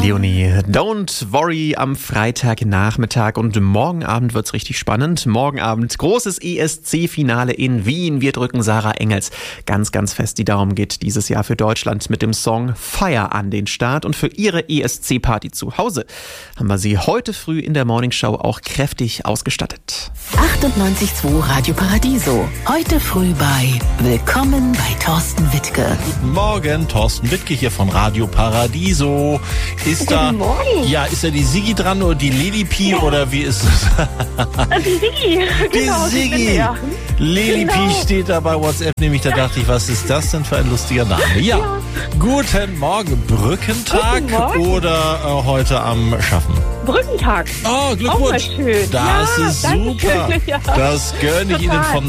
Leonie. Don't worry am Freitagnachmittag und morgen Abend wird's richtig spannend. Morgen Abend großes ESC-Finale in Wien. Wir drücken Sarah Engels ganz, ganz fest die Daumen. Geht dieses Jahr für Deutschland mit dem Song Fire an den Start. Und für ihre ESC-Party zu Hause haben wir sie heute früh in der Morningshow auch kräftig ausgestattet. 98.2 Radio Paradiso. Heute früh bei Willkommen bei Thorsten Wittke. Guten Morgen, Thorsten Wittke hier von Radio Paradiso. Ist da die Sigi dran oder die Lili Pi oder wie ist es? Die Sigi. Genau, die Sigi. Lili Pi steht da bei WhatsApp, nämlich da dachte ich, was ist das denn für ein lustiger Name? Ja. Guten Morgen, Brückentag oder heute am Schaffen? Brückentag. Oh, Glückwunsch. Auch mal schön. Das ist danke. super. Ja. Das gönne ich Ihnen von